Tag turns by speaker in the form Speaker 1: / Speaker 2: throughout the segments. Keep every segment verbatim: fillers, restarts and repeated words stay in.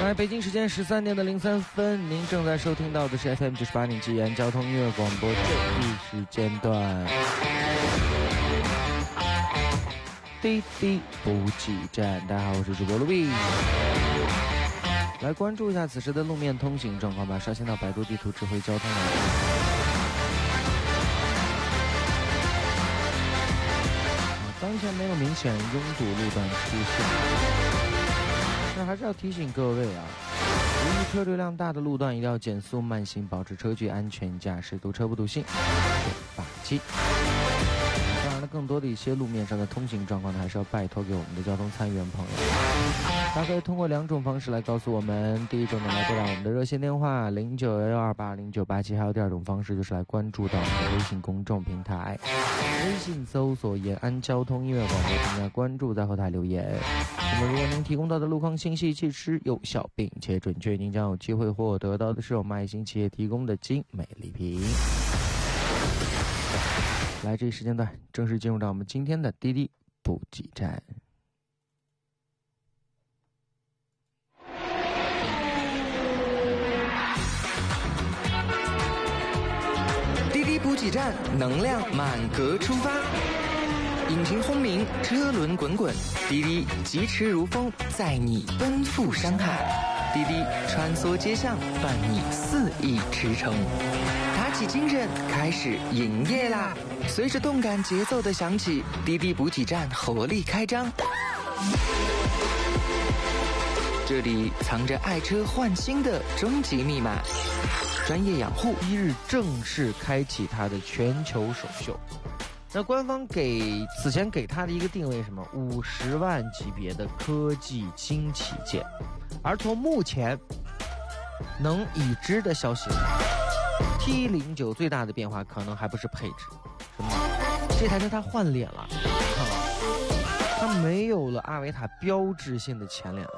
Speaker 1: 来，北京时间十三点的零三分，您正在收听到的是 F M 九十八点七原交通音乐广播这一时间段。滴滴补给站，大家好，我是主播卢比。来关注一下此时的路面通行状况吧。刷新到百度地图智慧交通网。当前没有明显拥堵路段出现，但还是要提醒各位啊，由于车流量大的路段一定要减速慢行，保持车距安全驾驶，堵车不堵心，法纪。当然了，更多的一些路面上的通行状况呢，还是要拜托给我们的交通参与员朋友。大家可以通过两种方式来告诉我们。第一种呢，来拨打我们的热线电话零九幺幺二八零九八七，还有第二种方式就是来关注到我们的微信公众平台，微信搜索延安交通音乐广播，添加关注，在后台留言。那么如果您提供到的路况信息及时有效并且准确，您将有机会获得到的是我们爱心企业提供的精美礼品。来，这一时间段正式进入到我们今天的滴滴补给站。
Speaker 2: 滴滴补给站，能量满格出发，引擎轰鸣，车轮滚滚，滴滴疾驰如风，载你奔赴山海。滴滴穿梭街巷，伴你肆意驰骋。打起精神，开始营业啦！随着动感节奏的响起，滴滴补给站活力开张。这里藏着爱车换新的终极密码。专业养护
Speaker 1: 一日正式开启它的全球首秀。那官方给此前给它的一个定位什么？五十万级别的科技轻旗舰。而从目前能已知的消息 T 零九 最大的变化可能还不是配置，什么？这台车它换脸了，看了，它没有了阿维塔标志性的前脸了。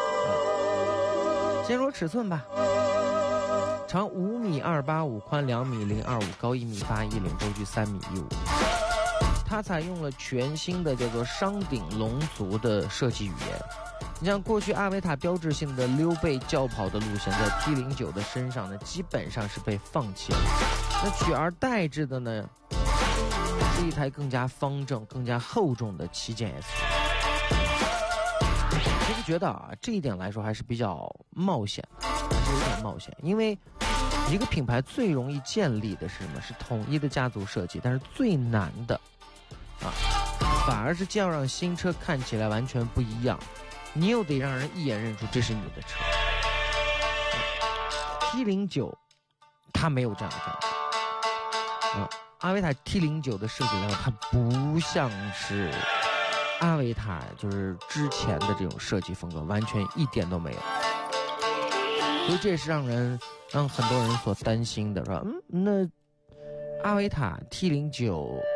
Speaker 1: 先说尺寸吧。长五米二八五，宽两米零二五，高一米八一，领周距三米一五。它采用了全新的叫做商顶龙族的设计语言。你像过去阿维塔标志性的溜背轿跑的路线，在 T 零九 的身上呢，基本上是被放弃了。那取而代之的呢，是一台更加方正、更加厚重的旗舰 S U V。其实觉得啊，这一点来说还是比较冒险的，还是有点冒险，因为一个品牌最容易建立的是什么？是统一的家族设计，但是最难的啊，反而是既要让新车看起来完全不一样，你又得让人一眼认出这是你的车。T 零九 它没有这样的感觉啊，阿维塔 T 零九 的设计来说，它不像是阿维塔就是之前的这种设计风格，完全一点都没有。所以这也是让人让很多人所担心的，说嗯，那阿维塔 T 零九